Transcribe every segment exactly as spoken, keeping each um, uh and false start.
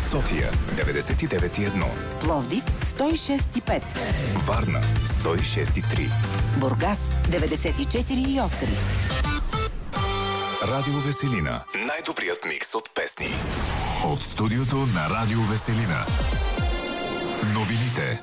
София деветдесет и девет и едно, Пловдив сто и шест и пет, Варна сто и шест и три, Бургас деветдесет и четири и осем. Радио Веселина. Най-добрият микс от песни. От студиото на Радио Веселина. Новините.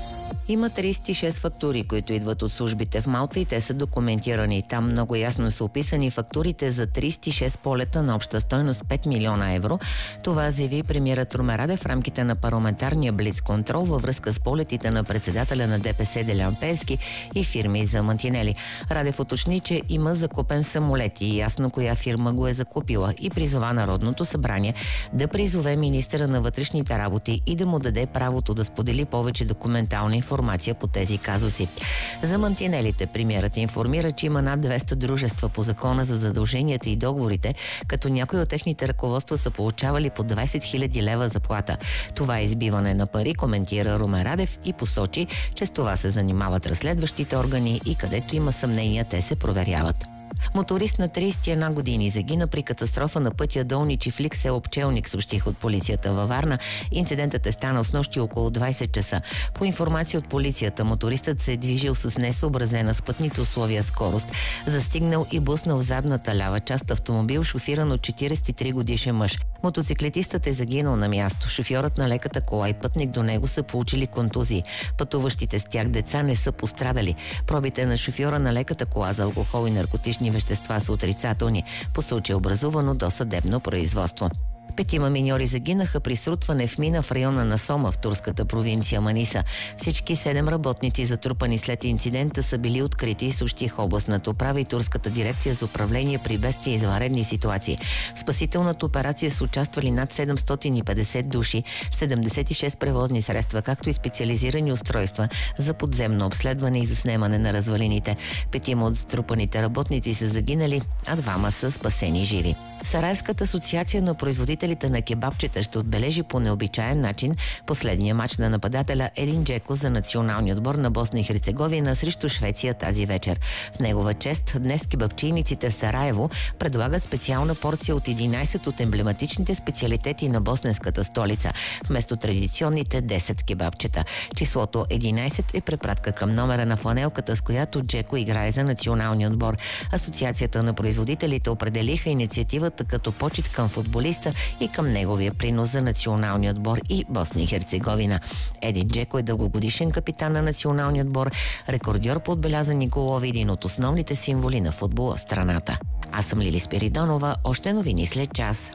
Има тридесет и шест фактури, които идват от службите в Малта и те са документирани. Там много ясно са описани фактурите за тридесет и шест полета на обща стойност пет милиона евро. Това заяви премиерът Румен Радев в рамките на парламентарния блицконтрол във връзка с полетите на председателя на ДПС Делян Пеевски и фирми за мантинели. Радев уточни, че има закупен самолет и ясно коя фирма го е закупила и призова Народното събрание да призове министъра на вътрешните работи и да му даде правото да сподели повече документална информация по тези казуси. За мантинелите премиерът информира, че има над двеста дружества по закона за задълженията и договорите, като някои от техните ръководства са получавали по двадесет хиляди лева заплата. Това е избиване на пари, коментира Румен Радев и посочи, че с това се занимават разследващите органи и където има съмнения, те се проверяват. Моторист на тридесет и една години загина при катастрофа на пътя Долни Чифлик, село Пчелник, съобщих от полицията във Варна. Инцидентът е станал снощи около двадесет часа. По информация от полицията, мотористът се е движил с несъобразена с пътните условия скорост. Застигнал и блъснал в задната лява част автомобил, шофиран от четиридесет и три годишен мъж. Мотоциклетистът е загинал на място. Шофьорът на леката кола и пътник до него са получили контузии. Пътуващите с тях деца не са пострадали. Пробите на шофьора на леката кола за алкохол и наркотични вещества са отрицателни. По случай образувано досъдебно производство. Петима миньори загинаха при срутване в мина в района на Сома в турската провинция Маниса. Всички седем работници, затрупани след инцидента, са били открити, съобщих областната управа и турската дирекция за управление при бедствия и извънредни ситуации. В спасителната операция са участвали над седемстотин и петдесет души, седемдесет и шест превозни средства, както и специализирани устройства за подземно обследване и заснемане на развалините. Петима от затрупаните работници са загинали, а двама са спасени живи. Сараевската асоциация на производителите на кебабчета ще отбележи по необичаен начин последния мач на нападателя Един Джеко за националния отбор на Босна и Херцеговина срещу Швеция тази вечер. В негова чест днес кебабчийниците в Сараево предлагат специална порция от единадесет от емблематичните специалитети на босненската столица, вместо традиционните десет кебабчета. Числото единадесет е препратка към номера на фланелката, с която Джеко играе за националния отбор. Асоциацията на производителите определиха инициативата като почит към футболиста и към неговия принос за националния отбор и Босна и Херцеговина. Един Джеко е дългогодишен капитан на националния отбор, рекордьор по отбелязани голови, един от основните символи на футбола в страната. Аз съм Лили Спиридонова, още новини след час.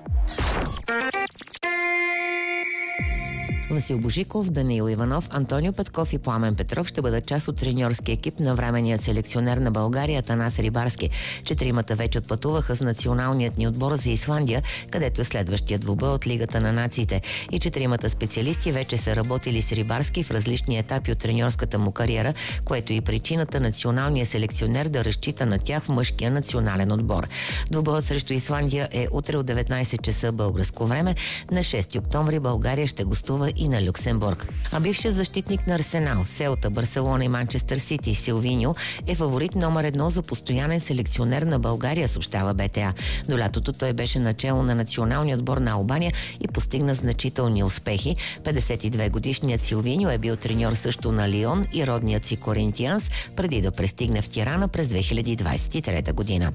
Васил Божиков, Даниил Иванов, Антонио Петков и Пламен Петров ще бъдат част от треньорски екип на временният селекционер на България Атанас Рибарски. Четиримата вече отпътуваха с националният ни отбор за Исландия, където е следващият двубой от Лигата на нациите. И четиримата специалисти вече са работили с Рибарски в различни етапи от треньорската му кариера, което е и причината националният селекционер да разчита на тях в мъжкия национален отбор. Двубоят срещу Исландия е утре от деветнадесет часа българско време. На шести октомври България ще гостува и на Люксембург. А бившият защитник на Арсенал, Селта, Барселона и Манчестър Сити Силвиньо е фаворит номер едно за постоянен селекционер на България, съобщава БТА. До лятото той беше начело на националния отбор на Албания и постигна значителни успехи. петдесет и две годишният Силвиньо е бил треньор също на Лион и родният си Коринтианс, преди да пристигне в Тирана през две хиляди двадесет и трета година.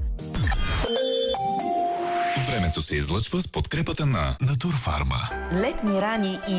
Времето се излъчва с подкрепата на Натурфарма. Летни рани и